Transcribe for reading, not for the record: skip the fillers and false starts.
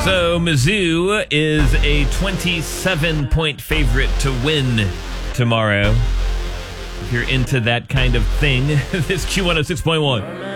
So Mizzou is a 27-point favorite to win tomorrow. If you're into that kind of thing, this Q106.1.